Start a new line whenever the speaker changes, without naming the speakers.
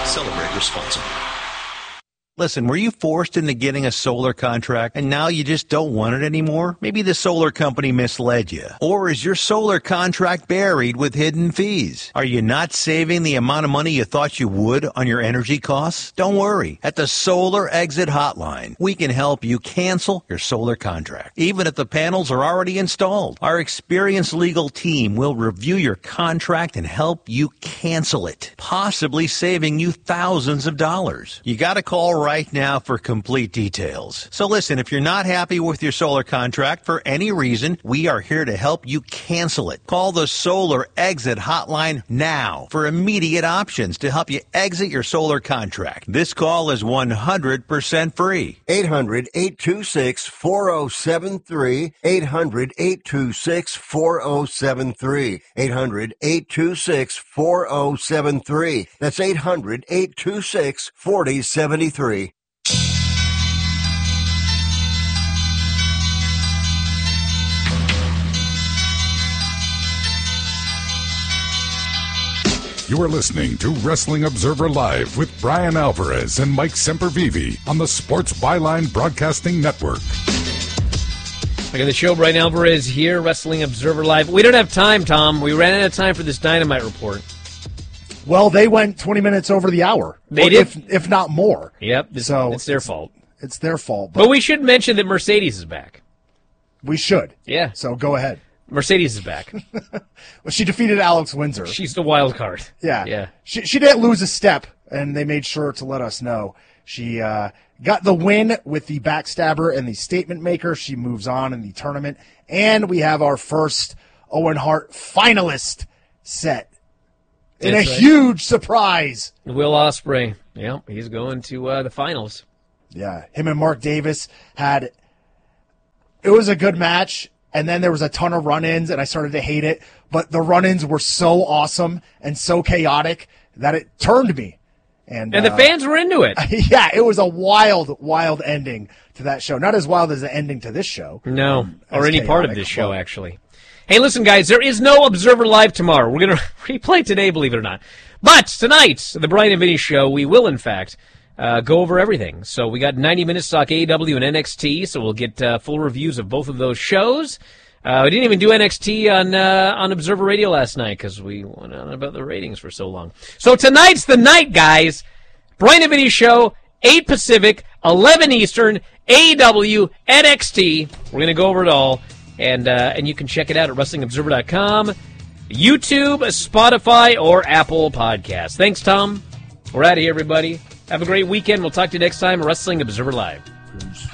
Celebrate responsibly.
Listen, were you forced into getting a solar contract and now you just don't want it anymore? Maybe the solar company misled you. Or is your solar contract buried with hidden fees? Are you not saving the amount of money you thought you would on your energy costs? Don't worry. At the Solar Exit Hotline, we can help you cancel your solar contract, even if the panels are already installed. Our experienced legal team will review your contract and help you cancel it, possibly saving you thousands of dollars. You got to call right now for complete details. So listen, if you're not happy with your solar contract for any reason, we are here to help you cancel it. Call the Solar Exit Hotline now for immediate options to help you exit your solar contract. This call is 100% free.
800-826-4073. 800-826-4073. 800-826-4073. That's 800-826-4073.
You are listening to Wrestling Observer Live with Brian Alvarez and Mike Sempervive on the Sports Byline Broadcasting Network.
Look at the show, Brian Alvarez here, Wrestling Observer Live. We don't have time, Tom. We ran out of time for this Dynamite report.
Well, they went 20 minutes over the hour.
They did.
If not more.
Yep, so it's their fault.
It's their fault.
But we should mention that Mercedes is back.
We should.
Yeah.
So go ahead.
Mercedes is back.
Well, she defeated Alex Windsor.
She's the wild card.
Yeah. She didn't lose a step, and they made sure to let us know. She got the win with the backstabber and the statement maker. She moves on in the tournament. And we have our first Owen Hart finalist set. In a huge surprise.
Will Ospreay. Yep, he's going to the finals.
Yeah, him and Mark Davis it was a good match. And then there was a ton of run-ins, and I started to hate it. But the run-ins were so awesome and so chaotic that it turned me. And
the fans were into it.
Yeah, it was a wild, wild ending to that show. Not as wild as the ending to this show.
No, or any part of this show, actually. Hey, listen, guys, there is no Observer Live tomorrow. We're going to replay today, believe it or not. But tonight, the Brian and Vinny Show, we will, in fact, go over everything. So we got 90 minutes to talk AEW and NXT, so we'll get full reviews of both of those shows. We didn't even do NXT on Observer Radio last night because we went on about the ratings for so long. So tonight's the night, guys. Brian and Vinny Show, 8 Pacific, 11 Eastern, AEW, NXT. We're going to go over it all, and you can check it out at WrestlingObserver.com, YouTube, Spotify, or Apple Podcasts. Thanks, Tom. We're out of here, everybody. Have a great weekend. We'll talk to you next time. Wrestling Observer Live.
Peace.